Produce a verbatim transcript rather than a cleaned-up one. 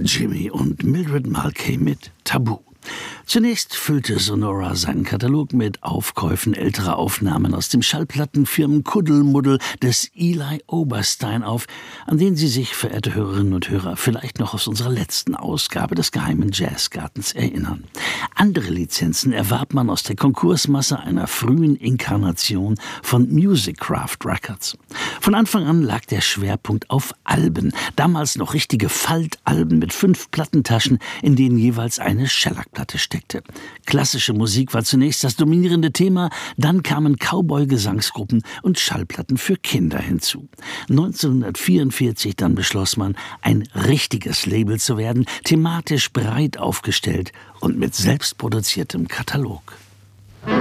Jimmy und Mildred Mulcahy mit Tabu. Zunächst füllte Sonora seinen Katalog mit Aufkäufen älterer Aufnahmen aus dem Schallplattenfirmen-Kuddelmuddel des Eli Oberstein auf, an den Sie sich, verehrte Hörerinnen und Hörer, vielleicht noch aus unserer letzten Ausgabe des Geheimen Jazzgartens erinnern. Andere Lizenzen erwarb man aus der Konkursmasse einer frühen Inkarnation von Musicraft Records. Von Anfang an lag der Schwerpunkt auf Alben, damals noch richtige Faltalben mit fünf Plattentaschen, in denen jeweils eine Shellac-Platte steckte. Klassische Musik war zunächst das dominierende Thema, dann kamen Cowboy-Gesangsgruppen und Schallplatten für Kinder hinzu. neunzehnhundertvierundvierzig dann beschloss man, ein richtiges Label zu werden, thematisch breit aufgestellt und mit selbstproduziertem Katalog.